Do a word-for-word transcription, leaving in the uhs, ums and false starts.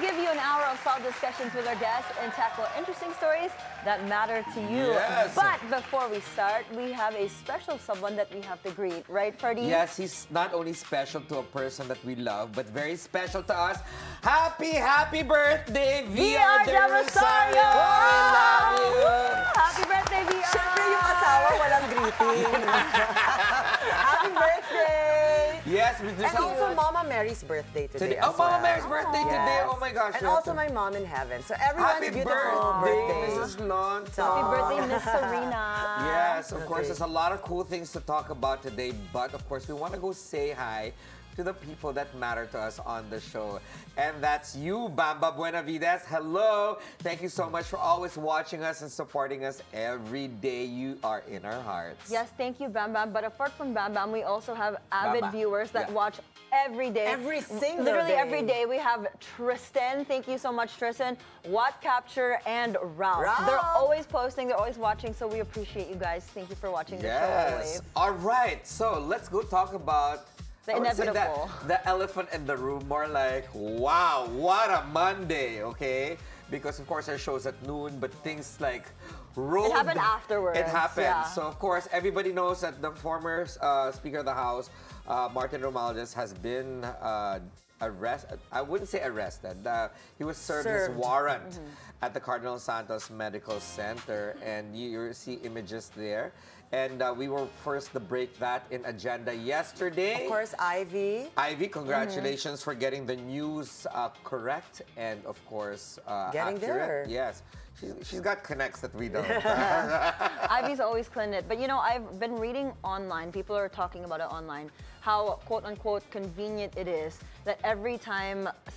give you an hour of solid discussions with our guests and tackle interesting stories that matter to you. Yes. But before we start, we have a special someone that we have to greet, right, Ferdy? Yes, he's not only special to a person that we love, but very special to us. Happy, happy birthday, V R De Rosario! I love you! Happy birthday, V R! Siyempre yung asawa walang greeting. Happy birthday! Yes, but there's And also Mama Mary's birthday today. today. as Oh, Mama well. Mary's birthday Yes. today. Oh my gosh. And also my mom in heaven. So everyone's Happy beautiful birthday, birthday. Missus Lonto. Happy birthday, Miss Serena. Yes, of course, Okay. there's a lot of cool things to talk about today, but of course, we want to go say hi to the people that matter to us on the show. And that's you, Bamba Buenavides. Hello. Thank you so much for always watching us and supporting us every day. You are in our hearts. Yes, thank you, Bam Bam. But apart from Bam Bam, we also have avid Bam Bam. viewers that Yeah. watch every day. Every single Literally day. every day. We have Tristan. Thank you so much, Tristan. Watt Capture and Ralph. Ralph. They're always posting. They're always watching. So we appreciate you guys. Thank you for watching the show. Yes. Always. All right. So let's go talk about The I would say that- inevitable. the elephant in the room. More like, wow, what a Monday, okay? Because of course our show's at noon, but things like rolled. It happened afterwards, It happened. yeah. So of course everybody knows that the former uh, Speaker of the House, uh, Martin Romualdez, has been uh, arrested. I wouldn't say arrested. Uh, he was served, his Served. warrant at the Cardinal Santos Medical Center, and you, you see images there. And uh, we were first to break that in agenda yesterday. Of course, Ivy. Ivy, congratulations for getting the news uh, correct and, of course, uh, Getting accurate. there. Yes, she's, she's got connects that we don't. Ivy's always cleaned it. But you know, I've been reading online, people are talking about it online, how quote unquote convenient it is that every time